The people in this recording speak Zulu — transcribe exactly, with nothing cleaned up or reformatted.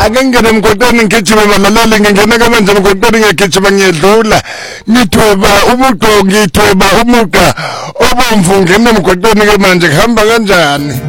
ake ngene emgwaqweni ngigijima balaleli ngingena kamanje emgwaqweni ngiyagijima ngiyedlula ngithweba ubuqo ngithweba umuqa obomvu ngene emgwaqweni ke manje kuhamba kanjani